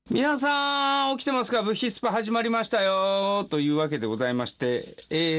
皆さん起きてますか？ブヒスパ始まりましたよというわけでございまして、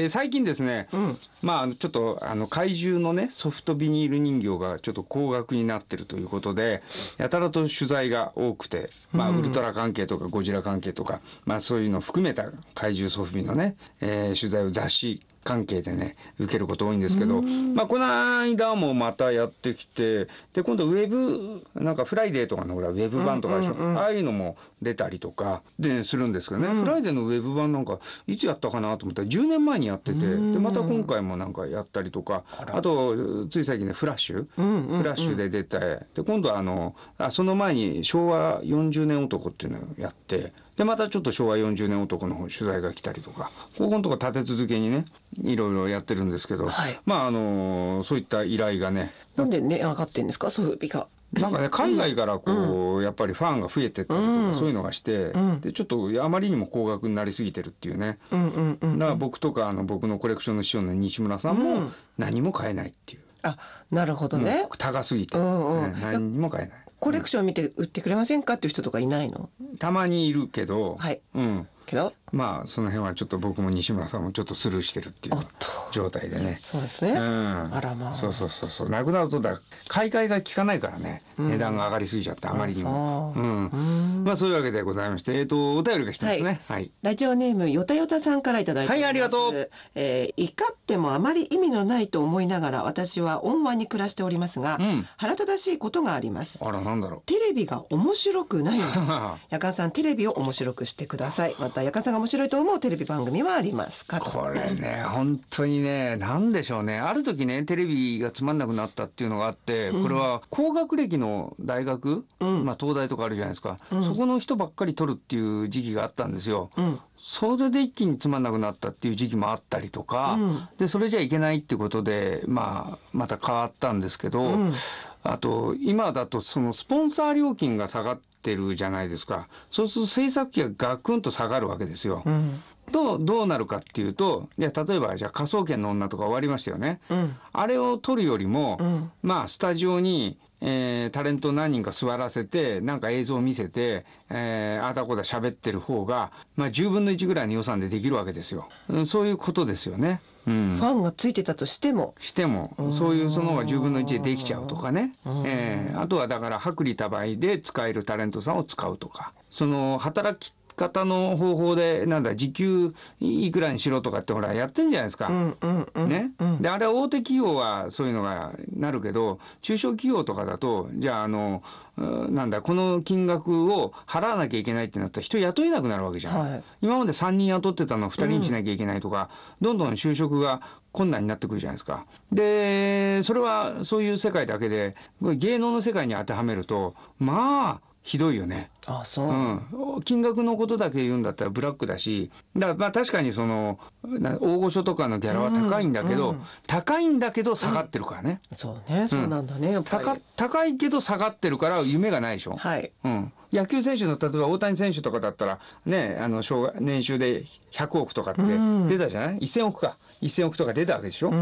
最近ですね、ちょっと怪獣のねソフトビニール人形がちょっと高額になってるということで、やたらと取材が多くて、ウルトラ関係とかゴジラ関係とか、そういうのを含めた怪獣ソフビのね、取材を雑誌関係でね受けること多いんですけど、この間もまたやってきて、で今度ウェブなんかフライデーとかのほらウェブ版とかでしょ、ああいうのも出たりとかでするんですけどね、フライデーのウェブ版なんかいつやったかなと思ったら10年前にやってて、でまた今回もなんかやったりとか、あとつい最近ねフラッシュで出て、で今度はその前に昭和40年男っていうのをやって、でまたちょっと昭和40年男の取材が来たりとか、ここのとこ立て続けにねいろいろやってるんですけど、そういった依頼がね、 なんで値上がってんですか、ソフビが。 なんかね海外からやっぱりファンが増えてったりとか、そういうのがして、でちょっとあまりにも高額になりすぎてるっていうね、だから僕とか僕のコレクションの師匠の西村さんも何も買えないっていう。 あ、なるほどね。 高すぎて、何も買えない。 コレクション見て売ってくれませんかっていう人とかいないの？ たまにいるけど、 けどその辺はちょっと僕も西村さんもちょっとスルーしてるっていう状態でね。 そうですね。あらまあ。 そうなくなると買い替えが効かないからね、値段が上がりすぎちゃってあまりにも。そういうわけでございまして、お便りが来てますね。 ラジオネームよたよたさんからいただいております。 ありがとう。 怒ってもあまり意味のないと思いながら私は温和に暮らしておりますが、腹立たしいことがあります。 あら、なんだろう。 テレビが面白くないんです。やかんさん、テレビを面白くしてください。またやかんさんが面白いと思うテレビ番組はありますか？ これね本当にね、なんでしょうね、ある時ねテレビがつまんなくなったっていうのがあって、これは高学歴の大学、東大とかあるじゃないですか、そこの人ばっかり取るっていう時期があったんですよ。それで一気につまんなくなったっていう時期もあったりとか、でそれじゃいけないってことで、また変わったんですけど、あと今だとそのスポンサー料金が下がってるじゃないですか。そうすると制作費がガクンと下がるわけですよ。どうなるかっていうと、例えばじゃあ科捜研の女とか終わりましたよね。あれを撮るよりも、スタジオにタレント何人か座らせてなんか映像を見せて、あたこだ喋ってる方が、10分の1ぐらいの予算でできるわけですよ。そういうことですよね。 ファンがついてたとしてもそういうその方が10分の1でできちゃうとかね。あとはだから薄利多売で使えるタレントさんを使うとか、その働き方の方法で時給いくらにしろとかってほらやってんじゃないですか。ね。であれは大手企業はそういうのがなるけど、中小企業とかだとじゃあこの金額を払わなきゃいけないってなったら人雇えなくなるわけじゃん。今まで3人雇ってたのを2人にしなきゃいけないとか、どんどん就職が困難になってくるじゃないですか。でそれはそういう世界だけで、芸能の世界に当てはめるとひどいよね。金額のことだけ言うんだったらブラックだし、だから確かにその大御所とかのギャラは高いんだけど、下がってるからね。 そうね、そうなんだね。やっぱり高いけど下がってるから夢がないでしょ。野球選手の例えば大谷選手とかだったらね、年収で100億とかって出たじゃない、1000億か1000億とか出たわけでしょ。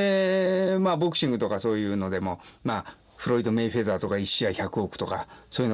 でボクシングとかそういうのでもフロイド・メイフェザーとか1試合100億とかそういうの